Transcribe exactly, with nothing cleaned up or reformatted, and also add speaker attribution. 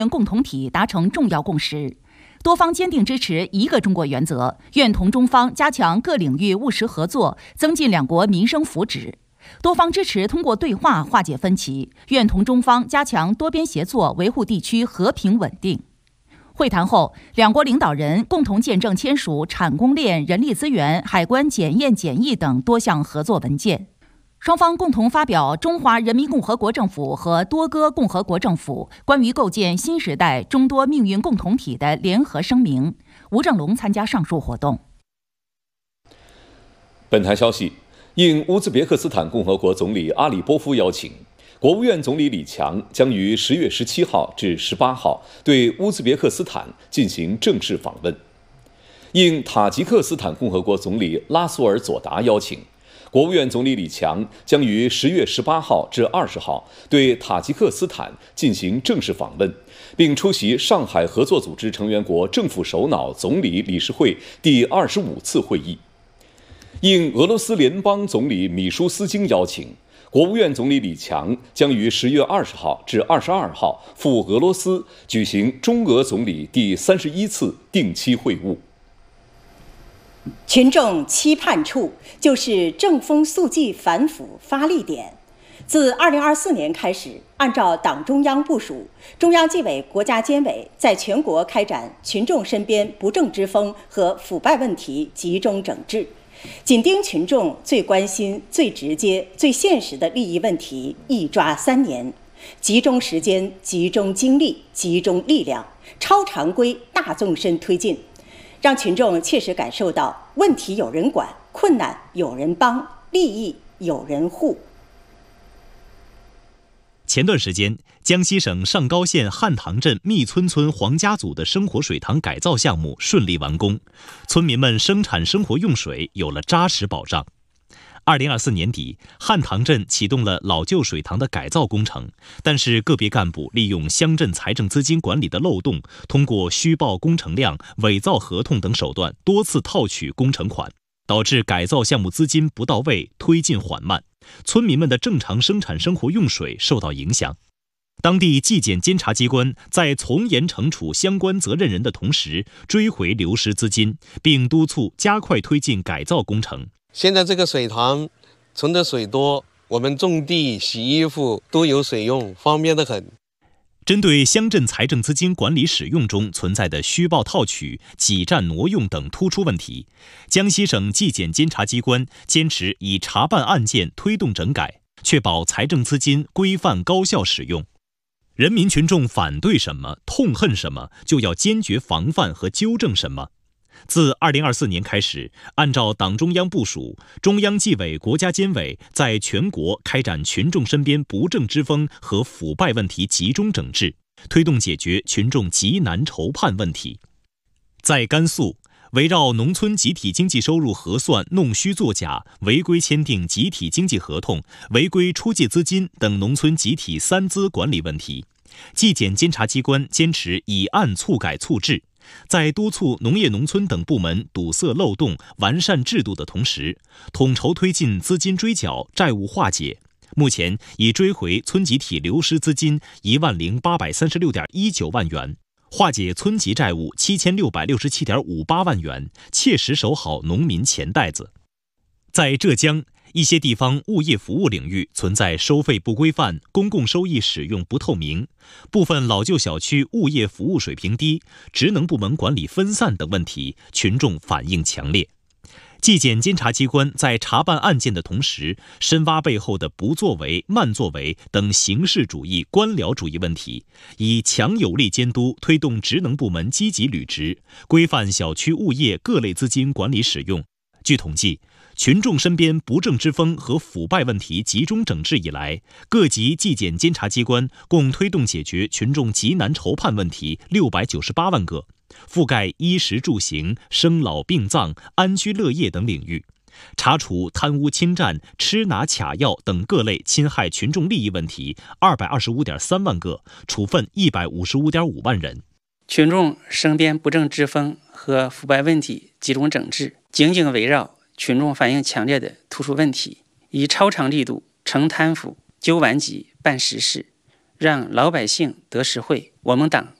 Speaker 1: 共同体达成重要共识，多方坚定支持一个中国原则，愿同中方加强各领域务实合作，增进两国民生福祉。多方支持通过对话化解分歧，愿同中方加强多边协作，维护地区和平稳定。会谈后，两国领导人共同见证签署产供链、人力资源、海关检验检疫等多项合作文件。双方共同发表中华人民共和国政府和多哥共和国政府关于构建新时代中多命运共同体的联合声明。吴正龙参加上述活动。
Speaker 2: 本台消息，应乌兹别克斯坦共和国总理阿里波夫邀请，国务院总理李强将于十月十七号至十八号对乌兹别克斯坦进行正式访问。应塔吉克斯坦共和国总理拉苏尔佐达邀请，国务院总理李强将于十月十八号至二十号对塔吉克斯坦进行正式访问，并出席上海合作组织成员国政府首脑总理理事会第二十五次会议。应俄罗斯联邦总理米舒斯京邀请，国务院总理李强将于十月二十号至二十二号赴俄罗斯举行中俄总理第三十一次定期会晤。
Speaker 3: 群众期盼处就是正风肃纪反腐发力点。自二零二四年开始，按照党中央部署，中央纪委国家监委在全国开展群众身边不正之风和腐败问题集中整治，紧盯群众最关心、最直接、最现实的利益问题，一抓三年，集中时间、集中精力、集中力量，超常规大纵深推进，让群众切实感受到问题有人管，困难有人帮，利益有人护。
Speaker 4: 前段时间，江西省上高县汉塘镇密村村黄家组的生活水塘改造项目顺利完工，村民们生产生活用水有了扎实保障。二零二四年底，汉塘镇启动了老旧水塘的改造工程，但是个别干部利用乡镇财政资金管理的漏洞，通过虚报工程量、伪造合同等手段，多次套取工程款，导致改造项目资金不到位，推进缓慢，村民们的正常生产生活用水受到影响。当地纪检监察机关在从严惩处相关责任人的同时，追回流失资金，并督促加快推进改造工程。
Speaker 5: 现在这个水塘存的水多，我们种地、洗衣服都有水用，方便得很。
Speaker 4: 针对乡镇财政资金管理使用中存在的虚报套取、挤占挪用等突出问题，江西省纪检监察机关坚持以查办案件推动整改，确保财政资金规范高效使用。人民群众反对什么、痛恨什么，就要坚决防范和纠正什么。自二零二四年开始，按照党中央部署，中央纪委国家监委在全国开展群众身边不正之风和腐败问题集中整治，推动解决群众急难愁盼问题。在甘肃，围绕农村集体经济收入核算弄虚作假、违规签订集体经济合同、违规出借资金等农村集体三资管理问题，纪检监察机关坚持以案促改促治，在督促农业农村等部门堵塞漏洞、完善制度的同时，统筹推进资金追缴、债务化解。目前已追回村集体流失资金一万零八百三十六点一九万元，化解村级债务七千六百六十七点五八万元，切实守好农民钱袋子。在浙江，一些地方物业服务领域存在收费不规范、公共收益使用不透明，部分老旧小区物业服务水平低、职能部门管理分散等问题，群众反映强烈。纪检监察机关在查办案件的同时，深挖背后的不作为、慢作为等形式主义、官僚主义问题，以强有力监督推动职能部门积极履职，规范小区物业各类资金管理使用。据统计，群众身边不正之风和腐败问题集中整治以来，各级纪检监察机关共推动解决群众急难愁盼问题六百九十八万个，覆盖衣食住行、生老病葬、安居乐业等领域，查处贪污侵占、吃拿卡要等各类侵害群众利益问题二百二十五点三万个，处分一百五十五点五万人。
Speaker 6: 群众身边不正之风和腐败问题集中整治，紧紧围绕群众反映强烈的突出问题，以超常力度惩贪腐、纠顽疾、办实事， 让老百姓得实惠。我们党